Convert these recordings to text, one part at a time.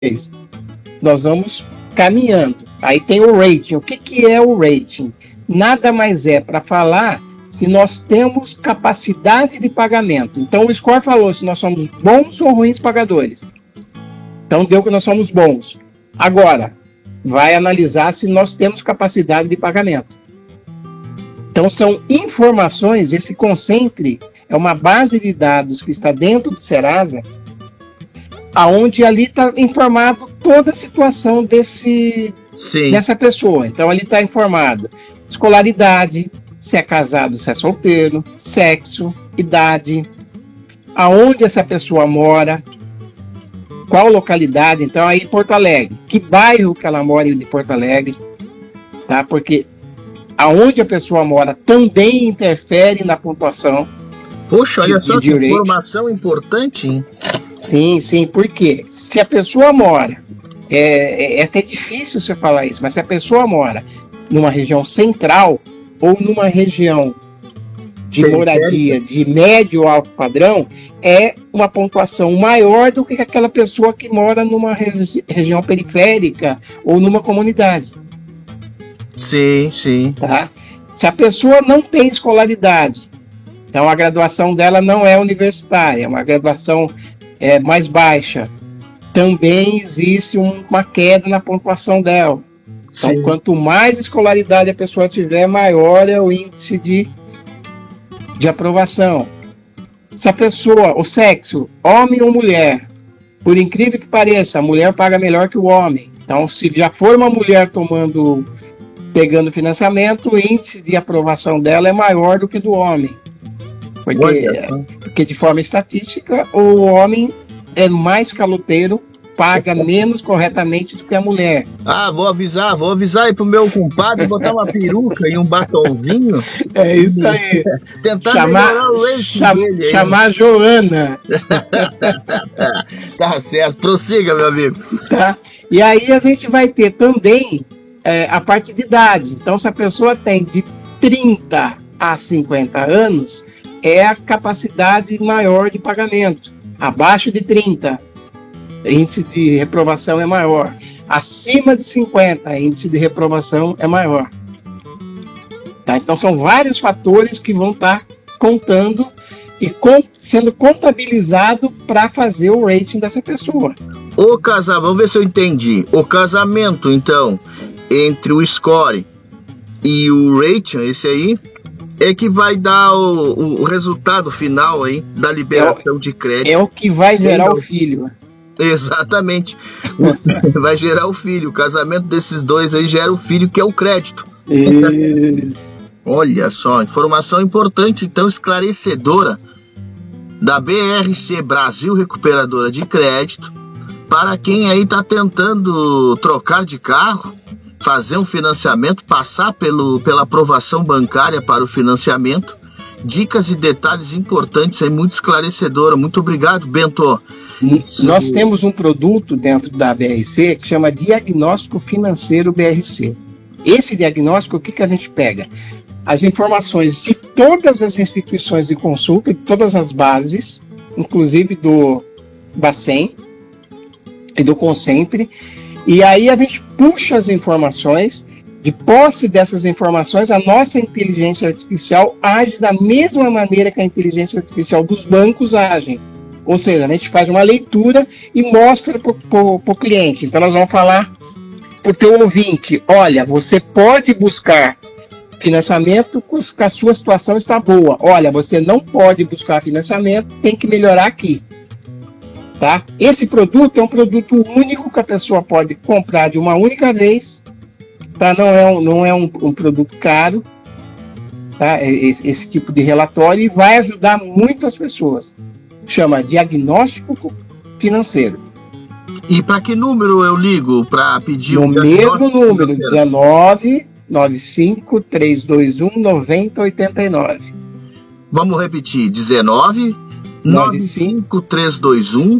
nós vamos caminhando. Aí tem o rating. O que é o rating? Nada mais é para falar se nós temos capacidade de pagamento. Então o score falou se nós somos bons ou ruins pagadores. Então deu que nós somos bons. Agora, vai analisar se nós temos capacidade de pagamento. Então são informações, esse Concentre é uma base de dados que está dentro do Serasa, aonde ali está informado toda a situação dessa pessoa. Então ali está informado escolaridade, se é casado, se é solteiro, sexo, idade, aonde essa pessoa mora, qual localidade. Então aí Porto Alegre, que bairro que ela mora de Porto Alegre, tá? Porque aonde a pessoa mora também interfere na pontuação. Poxa, olha só que informação importante, hein? Sim, porque se a pessoa mora, é até difícil você falar isso, mas se a pessoa mora numa região central ou numa região de moradia de médio ou alto padrão, é uma pontuação maior do que aquela pessoa que mora numa região periférica ou numa comunidade. Sim. Tá? Se a pessoa não tem escolaridade, então a graduação dela não é universitária, é uma graduação mais baixa, também existe uma queda na pontuação dela. Então, quanto mais escolaridade a pessoa tiver, maior é o índice de aprovação. Se a pessoa, o sexo, homem ou mulher, por incrível que pareça, a mulher paga melhor que o homem. Então, se já for uma mulher pegando financiamento, o índice de aprovação dela é maior do que do homem. Porque de forma estatística, o homem é mais caloteiro, paga menos corretamente do que a mulher. Vou avisar aí pro meu compadre botar uma peruca e um batonzinho. É isso aí. Tentar melhorar o rating dele. Chamar a Joana. Tá certo, prossiga, meu amigo. Tá. E aí a gente vai ter também a parte de idade. Então, se a pessoa tem de 30 a 50 anos, é a capacidade maior de pagamento. Abaixo de 30, índice de reprovação é maior. Acima de 50, índice de reprovação é maior. Tá? Então, são vários fatores que vão estar contando e sendo contabilizado para fazer o rating dessa pessoa. Vamos ver se eu entendi. O casamento, então, entre o score e o rating, esse aí, é que vai dar o resultado final aí da liberação de crédito. É o que vai gerar o filho. Exatamente. Vai gerar o filho. O casamento desses dois aí gera o filho, que é o crédito. Isso. Olha só, informação importante, então, esclarecedora da BRC, Brasil Recuperadora de Crédito, para quem aí está tentando trocar de carro, fazer um financiamento, passar pela aprovação bancária para o financiamento. Dicas e detalhes importantes aí, muito esclarecedora. Muito obrigado, Bento. Nós temos um produto dentro da BRC que chama Diagnóstico Financeiro BRC. Esse diagnóstico, o que a gente pega? As informações de todas as instituições de consulta, de todas as bases, inclusive do Bacen e do Concentre, e aí a gente puxa as informações. De posse dessas informações, a nossa inteligência artificial age da mesma maneira que a inteligência artificial dos bancos agem. Ou seja, a gente faz uma leitura e mostra para o cliente. Então nós vamos falar para o teu ouvinte: olha, você pode buscar financiamento que a sua situação está boa. Olha, você não pode buscar financiamento, tem que melhorar aqui. Tá? Esse produto é um produto único que a pessoa pode comprar de uma única vez. Tá? Não é um produto caro, tá? Esse tipo de relatório, e vai ajudar muito as pessoas. Chama Diagnóstico Financeiro. E para que número eu ligo para pedir no mesmo número, 19 95 321 9089. Vamos repetir: 19 95 321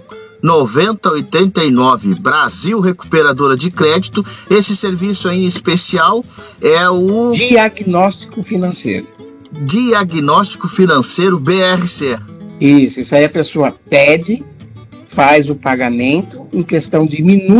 9089, Brasil Recuperadora de Crédito. Esse serviço aí em especial é o Diagnóstico Financeiro. Diagnóstico Financeiro BRC. Isso aí a pessoa pede, faz o pagamento em questão de minutos